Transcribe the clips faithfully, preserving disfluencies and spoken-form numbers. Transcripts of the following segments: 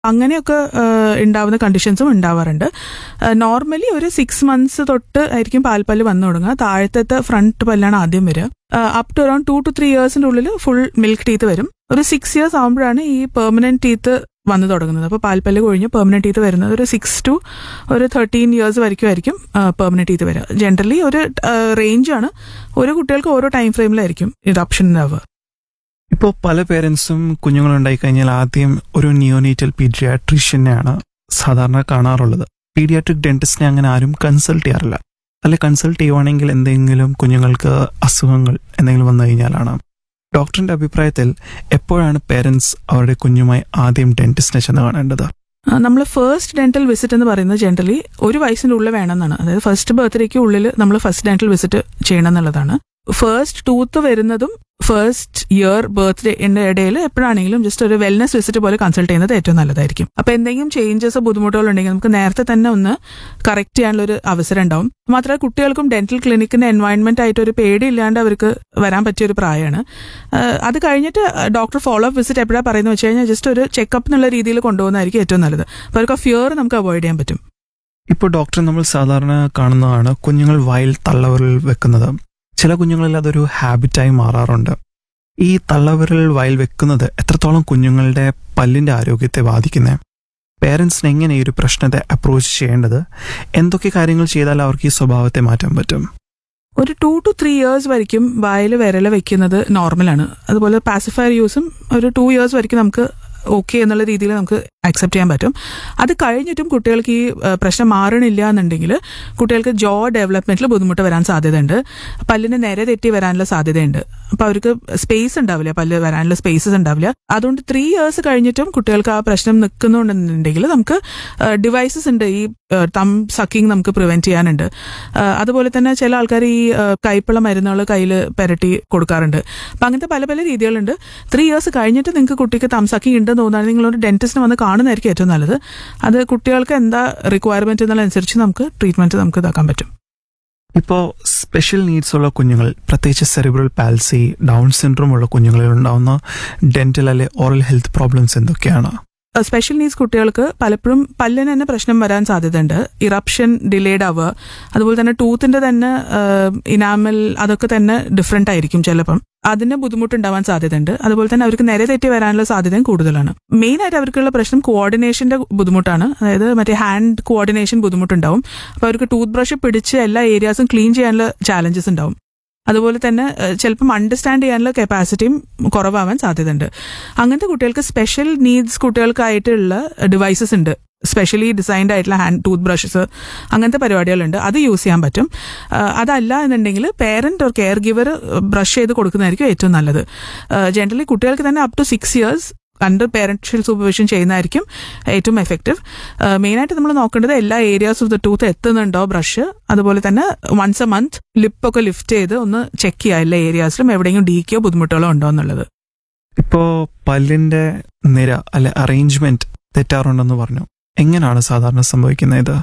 അങ്ങനെയൊക്കെ ഉണ്ടാവുന്ന കണ്ടീഷൻസും ഉണ്ടാവാറുണ്ട്. നോർമലി ഒരു സിക്സ് മന്ത്സ് തൊട്ട് ആയിരിക്കും പാൽപ്പല്ല് വന്നു തുടങ്ങുക. താഴത്തെ ഫ്രണ്ട് പല്ലാണ് ആദ്യം വരിക. Up to around to to three ഇയേഴ്സിന്റെ ഉള്ളിൽ ഫുൾ മിൽക്ക് ടീത്ത് വരും. ഒരു സിക്സ് ഇയേഴ്സ് ആകുമ്പോഴാണ് ഈ പെർമനന്റ് ടീത്ത് വന്നു തുടങ്ങുന്നത്. അപ്പോൾ പാൽപ്പല്ല് കഴിഞ്ഞ് പെർമനന്റ് ടീത്ത് വരുന്നത് ഒരു സിക്സ് ടു ഒരു തേർട്ടീൻ ഇയേഴ്സ് വരയ്ക്കും ആയിരിക്കും പെർമനന്റ് ടീത്ത് വരിക. ജനറലി ഒരു റേഞ്ചാണ്. ഓരോ കുട്ടികൾക്ക് ഓരോ ടൈം ഫ്രെയിമിലായിരിക്കും ഇത് ഓപ്ഷൻ ഉണ്ടാവുക. ഇപ്പോൾ പല പേരൻസും കുഞ്ഞുങ്ങളുണ്ടായി കഴിഞ്ഞാൽ ആദ്യം ഒരു നിയോനേറ്റൽ പീഡിയാട്രീഷ്യനെയാണ് സാധാരണ കാണാറുള്ളത്. പീഡിയാട്രിക് ഡെന്റിസ്റ്റിനെ അങ്ങനെ ആരും കൺസൾട്ട് ചെയ്യാറില്ല. അല്ലെ കൺസൾട്ട് ചെയ്യുവാണെങ്കിൽ എന്തെങ്കിലും കുഞ്ഞുങ്ങൾക്ക് അസുഖങ്ങൾ എന്തെങ്കിലും വന്നു കഴിഞ്ഞാലാണ്. ഡോക്ടറിന്റെ അഭിപ്രായത്തിൽ എപ്പോഴാണ് പേരൻസ് അവരുടെ കുഞ്ഞുമായി ആദ്യം ഡെന്റിസ്റ്റിനെ ചെന്ന് കാണേണ്ടത്? നമ്മൾ ഫസ്റ്റ് ഡെന്റൽ വിസിറ്റ് എന്ന് പറയുന്നത് ജനറലി ഒരു വയസ്സിന്റെ ഉള്ളിൽ വേണമെന്നാണ്. അതായത് ഫസ്റ്റ് ബർത്ത്ഡേക്ക് ഉള്ളിൽ നമ്മൾ ഫസ്റ്റ് ഡെന്റൽ വിസിറ്റ് ചെയ്യണം എന്നുള്ളതാണ്. ഫസ്റ്റ് ടൂത്ത് വരുന്നതും ഫസ്റ്റ് ഇയർ ബർത്ത്ഡേന്റെ ഇടയിൽ എപ്പോഴാണെങ്കിലും ജസ്റ്റ് ഒരു വെൽനസ് വിസിറ്റ് പോലെ കൺസൾട്ട് ചെയ്യുന്നത് ഏറ്റവും നല്ലതായിരിക്കും. അപ്പൊ എന്തെങ്കിലും ചേഞ്ചസ് ബുദ്ധിമുട്ടുകൾ ഉണ്ടെങ്കിൽ നമുക്ക് നേരത്തെ തന്നെ ഒന്ന് കറക്റ്റ് ചെയ്യാനുള്ള ഒരു അവസരം ഉണ്ടാവും. മാത്രമല്ല കുട്ടികൾക്കും ഡെന്റൽ ക്ലിനിക്കിന്റെ എൻവയോൺമെന്റ് ആയിട്ട് ഒരു പേടിയില്ലാണ്ട് അവർക്ക് വരാൻ പറ്റിയ ഒരു പ്രായമാണ്. അത് കഴിഞ്ഞിട്ട് ഡോക്ടർ ഫോളോ അപ്പ് വിസിറ്റ് എപ്പോഴാണ് പറയുന്നത് വെച്ച് കഴിഞ്ഞാൽ ജസ്റ്റ് ഒരു ചെക്കപ്പ് എന്നുള്ള രീതിയിൽ കൊണ്ടുപോകുന്നതായിരിക്കും ഏറ്റവും നല്ലത്. അപ്പൊ അവർക്ക് ആ ഫിയർ നമുക്ക് അവോയ്ഡ് ചെയ്യാൻ പറ്റും. ഇപ്പോൾ ഡോക്ടർ നമ്മൾ സാധാരണ കാണുന്നതാണ് കുഞ്ഞുങ്ങൾ വായിൽ തള്ളവിരൽ വെക്കുന്നത്. ചില കുഞ്ഞുങ്ങളിൽ അതൊരു ഹാബിറ്റായി മാറാറുണ്ട്. ഈ തള്ളവിരൽ വായിൽ വെക്കുന്നത് എത്രത്തോളം കുഞ്ഞുങ്ങളുടെ പല്ലിന്റെ ആരോഗ്യത്തെ ബാധിക്കുന്നത്? പേരൻസിന് എങ്ങനെ ഈ ഒരു പ്രശ്നത്തെ അപ്രോച്ച് ചെയ്യേണ്ടത്? എന്തൊക്കെ കാര്യങ്ങൾ ചെയ്താൽ അവർക്ക് ഈ സ്വഭാവത്തെ മാറ്റാൻ പറ്റും? ഒരു ടു ടു ത്രീ ഇയേഴ്സ് വരയ്ക്കും വായിൽ വിരല വെക്കുന്നത് നോർമലാണ്. അതുപോലെ പാസിഫയർ യൂസും ഒരു ടു ഇയേഴ്സ് വരയ്ക്കും നമുക്ക് ഓക്കെ എന്നുള്ള രീതിയിൽ നമുക്ക് അക്സെപ്റ്റ് ചെയ്യാൻ പറ്റും. അത് കഴിഞ്ഞിട്ടും കുട്ടികൾക്ക് ഈ പ്രശ്നം മാറണില്ല എന്നുണ്ടെങ്കിൽ കുട്ടികൾക്ക് ജോ ഡെവലപ്മെന്റിൽ ബുദ്ധിമുട്ട് വരാൻ സാധ്യതയുണ്ട്. പല്ലിന് നേരെ തെറ്റി വരാനുള്ള സാധ്യതയുണ്ട്. അപ്പൊ അവർക്ക് സ്പേസ് ഉണ്ടാവില്ല, പല്ല് വരാനുള്ള സ്പേസസ് ഉണ്ടാവില്ല. അതുകൊണ്ട് ത്രീ ഇയേഴ്സ് കഴിഞ്ഞിട്ടും കുട്ടികൾക്ക് ആ പ്രശ്നം നിൽക്കുന്നുണ്ടെന്നുണ്ടെങ്കിൽ നമുക്ക് ഡിവൈസസ് ഉണ്ട്. ഈ തം സക്കിങ് നമുക്ക് പ്രിവെന്റ് ചെയ്യാനുണ്ട്. അതുപോലെ തന്നെ ചില ആൾക്കാർ ഈ കൈപ്പുള്ള മരുന്നുകൾ കയ്യിൽ പെരട്ടി കൊടുക്കാറുണ്ട്. അപ്പൊ അങ്ങനത്തെ പല പല രീതികളുണ്ട്. ത്രീ ഇയേഴ്സ് കഴിഞ്ഞിട്ട് നിങ്ങൾക്ക് കുട്ടിക്ക് തം സക്കിങ് ഉണ്ടെന്ന് തോന്നുകയാണെങ്കിൽ നിങ്ങളൊരു ഡെന്റിസ്റ്റിനെ വന്ന് കാണുന്നതായിരിക്കും ഏറ്റവും നല്ലത്. അത് കുട്ടികൾക്ക് എന്താ റിക്വയർമെന്റ് എന്നുള്ളതനുസരിച്ച് നമുക്ക് ട്രീറ്റ്മെന്റ് നമുക്ക് ഇതാക്കാൻ പറ്റും. ഇപ്പോൾ സ്പെഷ്യൽ നീഡ്സ് ഉള്ള കുഞ്ഞുങ്ങൾ, പ്രത്യേകിച്ച് സെറിബ്രൽ പാൽസി, ഡൗൺ സിൻഡ്രോം ഉള്ള കുഞ്ഞുങ്ങളിൽ ഉണ്ടാവുന്ന ഡെന്റൽ അല്ലെ ഓറൽ ഹെൽത്ത് പ്രോബ്ലംസ് എന്തൊക്കെയാണ്? സ്പെഷ്യൽ നീഡ്സ് കുട്ടികൾക്ക് പലപ്പോഴും പല്ലിന് തന്നെ പ്രശ്നം വരാൻ സാധ്യതയുണ്ട്. ഇറപ്ഷൻ ഡിലേഡ് ആവുക, അതുപോലെ തന്നെ ടൂത്തിന്റെ തന്നെ ഇനാമൽ അതൊക്കെ തന്നെ ഡിഫറെന്റ് ആയിരിക്കും. ചിലപ്പം അതിന് ബുദ്ധിമുട്ടുണ്ടാവാൻ സാധ്യതയുണ്ട്. അതുപോലെ തന്നെ അവർക്ക് നിര തെറ്റി വരാനുള്ള സാധ്യതയും കൂടുതലാണ്. മെയിൻ ആയിട്ട് അവർക്കുള്ള പ്രശ്നം കോർഡിനേഷന്റെ ബുദ്ധിമുട്ടാണ്. അതായത് മറ്റേ ഹാൻഡ് കോർഡിനേഷൻ ബുദ്ധിമുട്ടുണ്ടാവും. അപ്പൊ അവർക്ക് ടൂത്ത് ബ്രഷ് പിടിച്ച് എല്ലാ ഏരിയാസും ക്ലീൻ ചെയ്യാനുള്ള ചാലഞ്ചസ് ഉണ്ടാവും. അതുപോലെ തന്നെ ചിലപ്പം അണ്ടർസ്റ്റാൻഡ് ചെയ്യാനുള്ള കപ്പാസിറ്റിയും കുറവാവാൻ സാധ്യതയുണ്ട്. അങ്ങനത്തെ കുട്ടികൾക്ക് സ്പെഷ്യൽ നീഡ്സ് കുട്ടികൾക്കായിട്ടുള്ള ഡിവൈസസ് ഉണ്ട്. സ്പെഷ്യലി ഡിസൈൻഡ് ആയിട്ടുള്ള ഹാൻഡ് ടൂത്ത് ബ്രഷസ് അങ്ങനത്തെ പരിപാടികളുണ്ട്. അത് യൂസ് ചെയ്യാൻ പറ്റും. അതല്ല എന്നുണ്ടെങ്കിൽ parent or care giver brush ചെയ്ത് കൊടുക്കുന്നതായിരിക്കും ഏറ്റവും നല്ലത്. ജനറലി കുട്ടികൾക്ക് തന്നെ up to six years under parental supervision ചെയ്യുന്നതായിരിക്കും ഏറ്റവും എഫക്റ്റീവ്. മെയിനായിട്ട് നമ്മൾ നോക്കേണ്ടത് എല്ലാ areas of the tooth എത്തുന്നുണ്ടോ brush. അതുപോലെ തന്നെ വൺസ് എ മന്ത് ലിപ്പൊക്കെ ലിഫ്റ്റ് ചെയ്ത് ഒന്ന് ചെക്ക് ചെയ്യുക എല്ലാ ഏരിയാസിലും എവിടെയെങ്കിലും ഡീക്കോ ബുദ്ധിമുട്ടുകളോ ഉണ്ടോ എന്നുള്ളത്. ഇപ്പോ പല്ലിന്റെ നിര അല്ലെ അറേഞ്ച്മെന്റ് തെറ്റാറുണ്ടെന്ന് പറഞ്ഞു. എങ്ങനെയാണ് സാധാരണ സംഭവിക്കുന്നത്?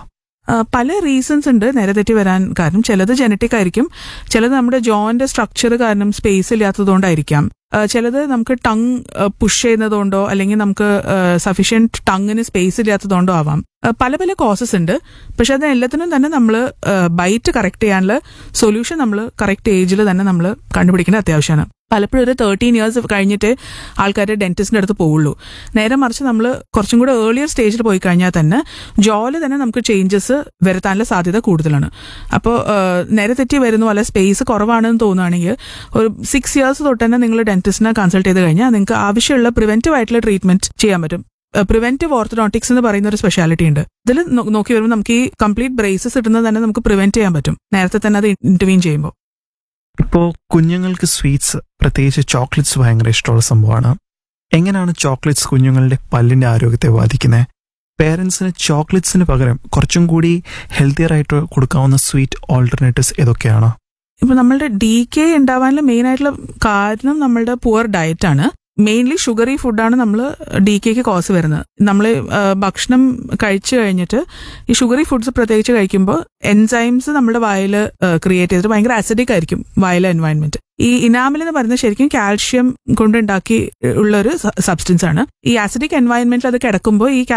പല റീസൺസ് ഉണ്ട് നിരതെറ്റി വരാൻ കാരണം. ചിലത് ജനറ്റിക് ആയിരിക്കും, ചിലത് നമ്മുടെ ജോയിന്റെ സ്ട്രക്ചർ കാരണം സ്പേസ് ഇല്ലാത്തതുകൊണ്ടായിരിക്കാം, ചിലത് നമുക്ക് ടങ് പുഷ് ചെയ്യുന്നതുകൊണ്ടോ അല്ലെങ്കിൽ നമുക്ക് സഫീഷ്യന്റ് ടങ്ങിന് സ്പേസ് ഇല്ലാത്തതുകൊണ്ടോ ആവാം. പല പല കോസസ് ഉണ്ട്. പക്ഷെ അത് എല്ലാത്തിനും തന്നെ നമ്മൾ ബൈറ്റ് കറക്റ്റ് ചെയ്യാനുള്ള സൊല്യൂഷൻ നമ്മൾ കറക്റ്റ് ഏജിൽ തന്നെ നമ്മൾ കണ്ടുപിടിക്കേണ്ടത് അത്യാവശ്യമാണ്. പലപ്പോഴും ഒരു തേർട്ടീൻ ഇയേഴ്സ് കഴിഞ്ഞിട്ട് ആൾക്കാർ ഡെന്റിസ്റ്റിന്റെ അടുത്ത് പോവുള്ളൂ. നേരെ മറിച്ച് നമ്മൾ കുറച്ചും കൂടെ ഏർലിയർ സ്റ്റേജിൽ പോയി കഴിഞ്ഞാൽ തന്നെ ജോല് തന്നെ നമുക്ക് ചേഞ്ചസ് വരുത്താനുള്ള സാധ്യത കൂടുതലാണ്. അപ്പോൾ നേരെ തെറ്റി വരുന്നു അല്ല സ്പേസ് കുറവാണെന്ന് തോന്നുകയാണെങ്കിൽ ഒരു സിക്സ് ഇയേഴ്സ് തൊട്ട് തന്നെ നിങ്ങൾ ഡെന്റിസ്റ്റിനെ കൺസൾട്ട് ചെയ്ത് കഴിഞ്ഞാൽ നിങ്ങൾക്ക് ആവശ്യമുള്ള പ്രിവെന്റീവ് ആയിട്ടുള്ള ട്രീറ്റ്മെന്റ് ചെയ്യാൻ പറ്റും. പ്രിവെന്റീവ് ഓർത്തഡോണ്ടിക്സ് എന്ന് പറയുന്ന ഒരു സ്പെഷ്യാലിറ്റി ഉണ്ട്. ഇതിൽ നോക്കി വരുമ്പോൾ നമുക്ക് ഈ കംപ്ലീറ്റ് ബ്രേസസ് ഇടുന്നത് തന്നെ നമുക്ക് പ്രിവെന്റ് ചെയ്യാൻ പറ്റും നേരത്തെ തന്നെ അത് ഇന്റർവീൻ ചെയ്യുമ്പോൾ. ഇപ്പോൾ കുഞ്ഞുങ്ങൾക്ക് സ്വീറ്റ്സ്, പ്രത്യേകിച്ച് ചോക്ലേറ്റ്സ് ഭയങ്കര ഇഷ്ടമുള്ള സംഭവമാണ്. എങ്ങനെയാണ് ചോക്ലേറ്റ്സ് കുഞ്ഞുങ്ങളുടെ പല്ലിന്റെ ആരോഗ്യത്തെ ബാധിക്കുന്നത്? പേരൻസിന് ചോക്ലേറ്റ്സിന് പകരം കുറച്ചും കൂടി ഹെൽത്തിയർ ആയിട്ട് കൊടുക്കാവുന്ന സ്വീറ്റ് ഓൾട്ടർനേറ്റീവ്സ് ഏതൊക്കെയാണ്? ഇപ്പൊ നമ്മളുടെ ഡി കെ ഉണ്ടാവാനുള്ള മെയിൻ ആയിട്ടുള്ള കാരണം നമ്മളുടെ പുവർ ഡയറ്റ് ആണ്. മെയിൻലി ഷുഗറി ഫുഡാണ് നമ്മൾ ഡി കെക്ക് കോസ് വരുന്നത്. നമ്മൾ ഭക്ഷണം കഴിച്ചു കഴിഞ്ഞിട്ട് ഈ ഷുഗറി ഫുഡ്സ് പ്രത്യേകിച്ച് കഴിക്കുമ്പോൾ എൻസൈംസ് നമ്മുടെ വായിൽ ക്രിയേറ്റ് ചെയ്തിട്ട് ഭയങ്കര അസിഡിക് ആയിരിക്കും വായിലെ എൻവയൺമെന്റ്. ഈ ഇനാമൽ എന്ന് പറയുന്നത് ശരിക്കും കാൽഷ്യം കൊണ്ടുണ്ടാക്കി ഉള്ള ഒരു സബ്സ്റ്റൻസ് ആണ്. ഈ ആസിഡിക് എൻവയൺമെന്റിൽ അത് കിടക്കുമ്പോൾ ഈ